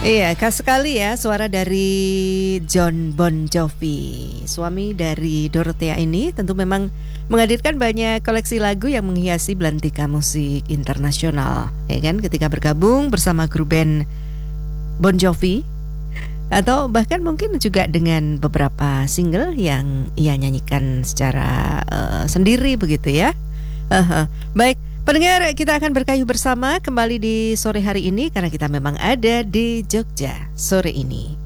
Iya, khas sekali ya suara dari John Bon Jovi. Suami dari Dorothea ini tentu memang menghadirkan banyak koleksi lagu yang menghiasi belantika musik internasional, ya kan? Ketika bergabung bersama grup band Bon Jovi atau bahkan mungkin juga dengan beberapa single yang ia nyanyikan secara sendiri begitu ya. Baik, pendengar, kita akan berkayu bersama kembali di sore hari ini karena kita memang ada di Jogja sore ini.